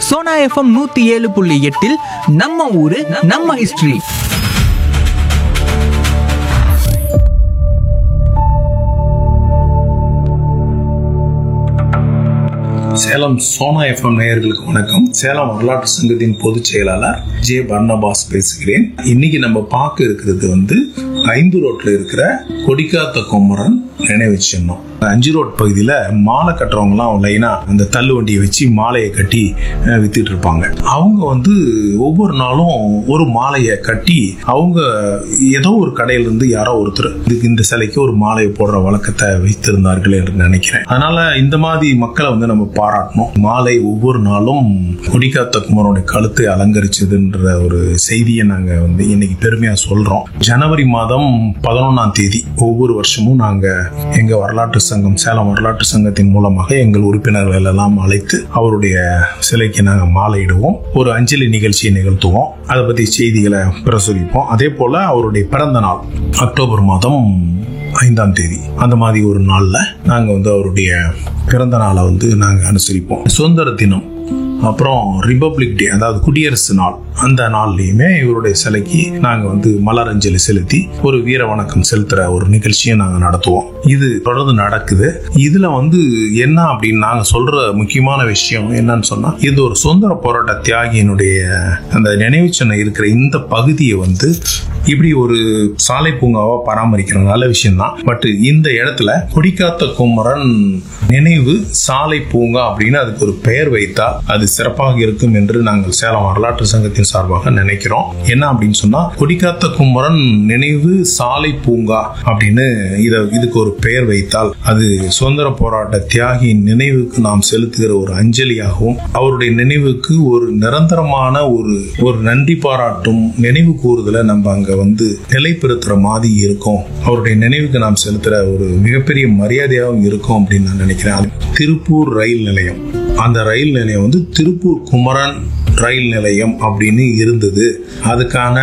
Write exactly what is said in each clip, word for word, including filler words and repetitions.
Sona FM நூத்தி ஏழு புள்ளி எட்டில் நம்ம ஊரு நம்ம ஹிஸ்டரி. சேலம் சோனா எஃப்எம் நேயர்களுக்கு வணக்கம். சேலம் வரலாற்று சங்கத்தின் பொதுச் செயலாளர் ஜே பர்னபாஸ் பேசுகிறேன். இன்னைக்கு நம்ம பார்க்க இருக்கிறது வந்து ஐந்து ரோட்ல இருக்கிற கொடிக்காத்த குமரன் நினைவு சின்னம். அஞ்சு ரோட் பகுதியில மாலை கட்டுறவங்க எல்லாம் லைனா அந்த தள்ளு வண்டியை வச்சு மாலையை கட்டி வித்துட்டு இருப்பாங்க. அவங்க வந்து ஒவ்வொரு நாளும் ஒரு மாலையை கட்டி அவங்க ஏதோ ஒரு கடையில இருந்து யாரோ ஒருத்தர் இதுக்கு இந்த சிலைக்கு ஒரு மாலையை போடுற வழக்கத்தை வைத்திருந்தார்கள் என்று நினைக்கிறேன். அதனால இந்த மாதிரி மக்களை வந்து நம்ம பாராட்டணும். மாலை ஒவ்வொரு நாளும் கொடிக்காத்த குமரனுடைய கழுத்தை அலங்கரிச்சதுன்ற ஒரு செய்தியை நாங்க வந்து இன்னைக்கு பெருமையா சொல்றோம். ஜனவரி மாதம் பதினொன்னாம் தேதி ஒவ்வொரு வருஷமும் நாங்க எங்க வரலாற்று சங்கம் சேலம் வரலாற்று சங்கத்தின் மூலமாக எங்கள் உறுப்பினர்கள் எல்லாம் அழைத்து அவருடைய சிலைக்கு நாங்க மாலையிடுவோம். ஒரு அஞ்சலி நிகழ்ச்சியை நிகழ்த்துவோம். அதை பத்தி செய்திகளை பிரசுரிப்போம். அதே போல அவருடைய பிறந்த நாள் அக்டோபர் மாதம் ஐந்தாம் தேதி அந்த மாதிரி ஒரு நாள்ல நாங்க வந்து அவருடைய பிறந்த நாளை வந்து நாங்க அனுசரிப்போம். சுதந்திர தினம், அப்புறம் ரிபப்ளிக் டே, அதாவது குடியரசு நாள், அந்த நாள்லயுமே இவருடைய சிலைக்கு நாங்க வந்து மலரஞ்சலி செலுத்தி ஒரு வீர வணக்கம் செலுத்துற ஒரு நிகழ்ச்சியை நாங்க நடத்துவோம். இது தொடர்ந்து நடக்குது. இதுல வந்து என்ன அப்படின்னு நாங்க சொல்ற முக்கியமான விஷயம் என்னன்னு சொன்னா, இது ஒரு சுதந்திர போராட்ட தியாகியினுடைய அந்த நினைவு சின்னம் இருக்கிற இந்த பகுதியை வந்து இப்படி ஒரு சாலை பூங்காவா பராமரிக்கிற நல்ல விஷயம் தான். பட் இந்த இடத்துல கொடிக்காத்த குமரன் நினைவு சாலை பூங்கா அப்படின்னு அதுக்கு ஒரு பெயர் வைத்தால் அது சிறப்பாக இருக்கும் என்று நாங்கள் சேலம் வரலாற்று சங்கத்தின் சார்பாக நினைக்கிறோம். என்ன அப்படின்னு சொன்னா, கொடிக்காத்த குமரன் நினைவு சாலை பூங்கா அப்படின்னு இத இதுக்கு ஒரு பெயர் வைத்தால் அது சுதந்திர போராட்ட தியாகியின் நினைவுக்கு நாம் செலுத்துகிற ஒரு அஞ்சலியாகவும் அவருடைய நினைவுக்கு ஒரு நிரந்தரமான ஒரு ஒரு நன்றி பாராட்டும் நினைவு கூறுதலை நம்ம அங்க வந்து நிலைப்படுத்துற மாதிரி இருக்கும். அவருடைய நினைவுக்கு நாம் செலுத்துற ஒரு மிகப்பெரிய மரியாதையாகவும் இருக்கும் அப்படின்னு நான் நினைக்கிறேன். திருப்பூர் ரயில் நிலையம், அந்த ரயில் நிலையம் வந்து திருப்பூர் குமரன் ரயில் நிலையம் அப்படின்னு இருந்தது. அதுக்கான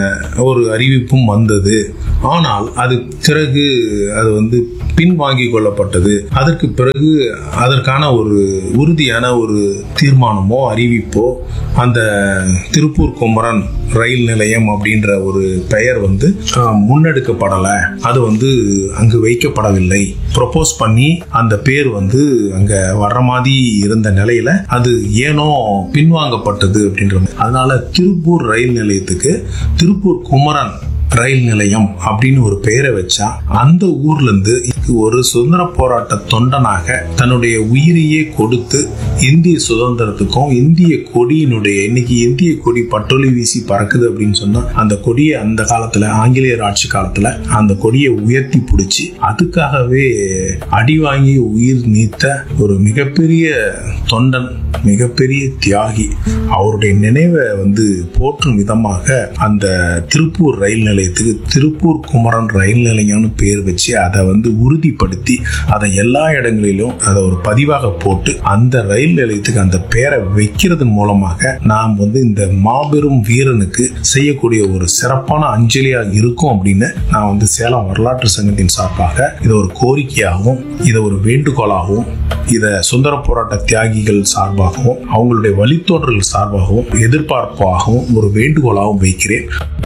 ஒரு அறிவிப்பும் வந்தது. ஆனால் அது பிறகு அது வந்து பின்வாங்கி கொள்ளப்பட்டது. அதற்கு பிறகு அதற்கான ஒரு உறுதியான ஒரு தீர்மானமோ அறிவிப்போ அந்த திருப்பூர் குமரன் ரயில் நிலையம் அப்படின்ற ஒரு பெயர் வந்து முன்னெடுக்கப்படலை. அது வந்து அங்கு வைக்கப்படவில்லை. ப்ரொபோஸ் பண்ணி அந்த பேர் வந்து அங்க வர்ற மாதிரி இருந்த நிலையில அது ஏனோ பின்வாங்கப்பட்டது அப்படின்ற. அதனால திருப்பூர் ரயில் நிலையத்துக்கு திருப்பூர் குமரன் ரயில் நிலையம் அப்படின்னு ஒரு பெயரை வச்சா அந்த ஊர்ல இருந்து ஒரு சுதந்திர போராட்ட தொண்டனாக தன்னுடைய உயிரையே கொடுத்து இந்திய சுதந்திரத்துக்கும் இந்திய கொடியினுடைய இன்னைக்கு இந்திய கொடி பட்டொலி வீசி பறக்குது அப்படின்னு சொன்னா அந்த கொடியை அந்த காலத்துல ஆங்கிலேயர் ஆட்சி காலத்துல அந்த கொடியை உயர்த்தி பிடிச்சி அதுக்காகவே அடி வாங்கி உயிர் நீத்த ஒரு மிகப்பெரிய தொண்டன், மிகப்பெரிய தியாகி. அவருடைய நினைவை வந்து போற்றும் விதமாக அந்த திருப்பூர் ரயில் நிலையத்துக்கு திருப்பூர் குமரன் ரயில் நிலையம்னு பேர் வச்சு அதை வந்து உறுதிப்படுத்தி அதை எல்லா இடங்களிலும் அதை ஒரு பதிவாக போட்டு அந்த ரயில் நிலையத்துக்கு அந்த பேரை வைக்கிறதன் மூலமாக நாம் வந்து இந்த மாபெரும் வீரனுக்கு செய்யக்கூடிய ஒரு சிறப்பான அஞ்சலியா இருக்கும் அப்படின்னு நான் வந்து சேலம் வரலாற்று சங்கத்தின் சார்பாக இதை ஒரு கோரிக்கையாகவும் இதை ஒரு வேண்டுகோளாகவும் இதை சுதந்திர போராட்ட தியாகிகள் சார்பாகவும் அவங்களுடைய வழித்தோன்றல் சார்பாகவும் எதிர்பார்ப்பாகவும் ஒரு வேண்டுகோளாகவும் வைக்கிறேன்.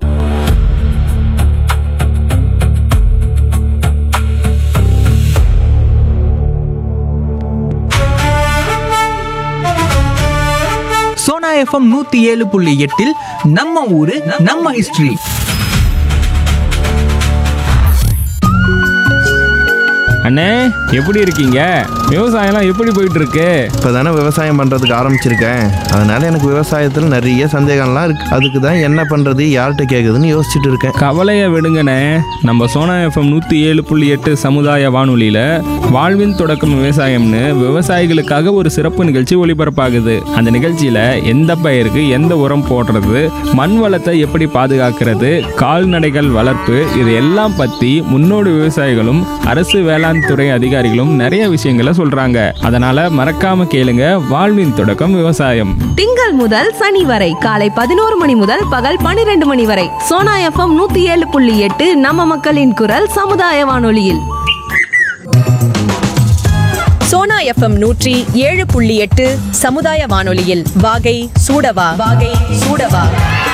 சோனா எஃப்எம் நூத்தி ஏழு புள்ளி எட்டில் நம்ம ஊரு நம்ம ஹிஸ்டரி. அண்ணே, எப்படி இருக்கீங்க? விவசாயம்லாம் எப்படி போயிட்டு இருக்கு? இப்போ தானே விவசாயம் பண்ணுறதுக்கு ஆரம்பிச்சிருக்கேன். அதனால எனக்கு விவசாயத்தில் நிறைய சந்தேகம்லாம் இருக்கு. அதுக்கு தான் என்ன பண்ணுறது, யார்கிட்ட கேட்குதுன்னு யோசிச்சுட்டு இருக்கேன். கவலையை விடுங்கண்ணே. நம்ம சோனா எஃப்எம் நூற்றி ஏழு புள்ளி எட்டு சமுதாய வானொலியில் வாழ்வின் தொடக்கம் விவசாயம்னு விவசாயிகளுக்காக ஒரு சிறப்பு நிகழ்ச்சி ஒளிபரப்பாகுது. அந்த நிகழ்ச்சியில் எந்த பயிருக்கு எந்த உரம் போடுறது, மண் வளத்தை எப்படி பாதுகாக்கிறது, கால்நடைகள் வளர்ப்பு, இது எல்லாம் பற்றி முன்னோடி விவசாயிகளும் அரசு வேளாண் துறை அதிகாரிகளும் நிறைய விஷயங்களை சொல்றாங்க. அதனால மறக்காம கேளுங்க வாழ்வின் தொடக்கம் விவசாயம். திங்கள் முதல் சனி வரை காலை பதினோரு மணி முதல் பகல் பனிரெண்டு மணி வரை சோனா எஃப்எம் நூத்தி ஏழு புள்ளி எட்டு நம்ம மக்களின் குரல் சமுதாய வானொலியில். சோனா எஃப்எம் நூற்றி ஏழு புள்ளி எட்டு சமுதாய வானொலியில் வாகை சூடவா வாகை சூடவா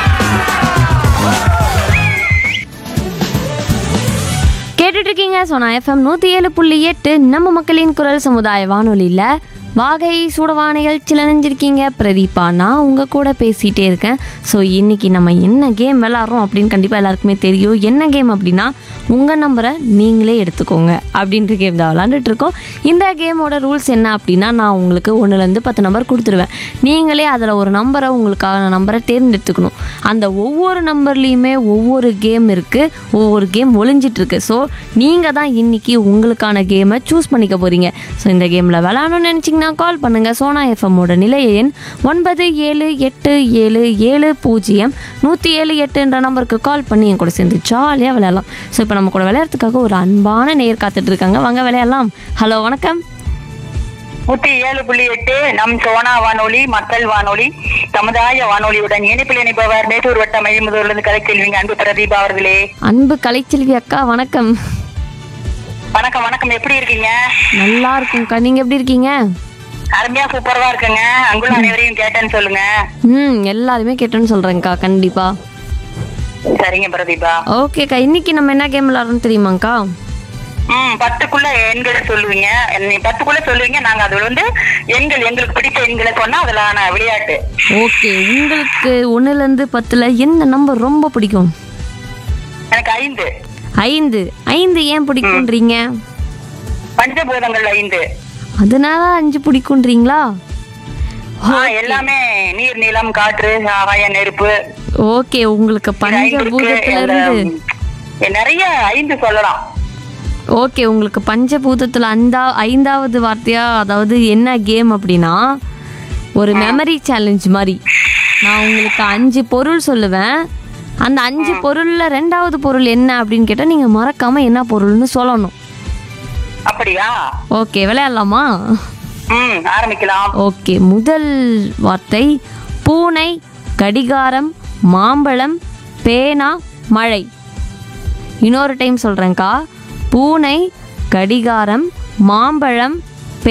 கேட்டுட்டு இருக்கீங்க சோனா எஃப்எம் நூற்றி ஏழு புள்ளி எட்டு நம்ம மக்களின் குரல் சமுதாய வானொலியில் வாகை சூடவா நிகழ்ச்சியில் நினைஞ்சிருக்கீங்க பிரதீபா. நான் உங்கள் கூட பேசிகிட்டே இருக்கேன். ஸோ இன்றைக்கி நம்ம என்ன கேம் விளாட்றோம் அப்படின்னு கண்டிப்பாக எல்லாருக்குமே தெரியும். என்ன கேம் அப்படின்னா உங்கள் நம்பரை நீங்களே எடுத்துக்கோங்க அப்படின்ற கேம் தான் விளாண்டுட்டு இருக்கோம். இந்த கேமோட ரூல்ஸ் என்ன அப்படின்னா நான் உங்களுக்கு ஒன்றுலேருந்து பத்து நம்பர் கொடுத்துருவேன். நீங்களே அதில் ஒரு நம்பரை உங்களுக்கான நம்பரை தேர்ந்தெடுத்துக்கணும். அந்த ஒவ்வொரு நம்பர்லேயுமே ஒவ்வொரு கேம் இருக்குது, ஒவ்வொரு கேம் ஒளிஞ்சிட்ருக்கு. ஸோ நீங்கள் தான் இன்றைக்கி உங்களுக்கான கேமை சூஸ் பண்ணிக்க போகிறீங்க. ஸோ இந்த கேமில் விளாடணும்னு நினச்சிங்கன்னா கால் பண்ணுங்கள். சோனா எஃப்எம்மோட நிலைய எண் ஒன்பது ஏழு எட்டு ஏழு ஏழு பூஜ்ஜியம் நூற்றி ஏழு எட்டுன்ற நம்பருக்கு கால் பண்ணி என் கூட சேர்ந்து ஜாலியாக விளையாடலாம். ஸோ இப்போ நம்ம கூட விளையாடுறதுக்காக ஒரு அன்பான நேர் காத்துட்டு இருக்காங்க. வாங்க விளையாடலாம். ஹலோ, வணக்கம். நூத்தி ஏழு புள்ளி எட்டு நம் சோனா வானொலி மக்கள் வானொலி சமுதாய வானொலியுடன் இணைப்பில் இணைப்பவர் மேட்டூர் வட்டம் மகிமுதூர்லேருந்து கலைச்செல்விங்க அன்பு பிரதீபா அவர்களே. அன்பு கலைச்செல்வி அக்கா வணக்கம். வணக்கம் வணக்கம், எப்படி இருக்கீங்க? நல்லா இருக்கும்க்கா, நீங்கள் எப்படி இருக்கீங்க? அருமையா சூப்பரா இருக்குங்க. அங்குள்ள அனைவரையும் கேட்டேன்னு சொல்லுங்க. ம் எல்லாருமே கேட்டேன்னு சொல்கிறேங்க்கா. கண்டிப்பாக. சரிங்க பிரதீபா. ஓகேக்கா, இன்னைக்கு நம்ம என்ன கேம் விளாட்றோம்னு தெரியுமாங்க்கா? ம் பத்துக்குள்ள எண்களை சொல்லுவீங்க, பத்துக்குள்ள சொல்லுவீங்க. நாங்க அதுல வந்து எண்கள் எங்களுக்கு பிடித்த எண்களை சொன்னா அதுலான விளையாட்டு. ஓகே, உங்களுக்கு ஒன்றுலேருந்து பத்தில் எந்த நம்பர் ரொம்ப பிடிக்கும்? எனக்கு ஐந்து. ஐந்து. ஐந்து ஏன் பிடிக்குன்றீங்க? பஞ்சபூதங்கள் ஐந்து. அதனால அஞ்சு பிடிக்குன்றீங்களா? எல்லாமே நீர், நிலம், காற்று, ஆகாய, நெருப்பு. ஓகே, உங்களுக்கு பஞ்சபூதத்துல இருந்து நிறைய ஐந்து சொல்லலாம். ஓகே, உங்களுக்கு பஞ்சபூதத்துல அந்த ஐந்தாவது வார்த்தையா, அதாவது என்ன கேம் அப்படின்னா ஒரு மெமரி சேலஞ்ச் மாதிரி. நான் உங்களுக்கு அஞ்சு பொருள் சொல்லுவேன். அந்த அஞ்சு பொருள்ல ரெண்டாவது பொருள் என்ன அப்படின்னு கேட்டா நீங்க மறக்காம என்ன பொருள்னு சொல்லணும். அப்படியா? ஓகே, விளையாடலாமா? ம் ஆரம்பிக்கலாம். ஓகே, முதல் வார்த்தை பூனை, கடிகாரம், மாம்பழம், பேனா, மழை. இன்னொரு டைம் சொல்றேன்க்கா. பூனை, கடிகாரம், மாம்பழம்,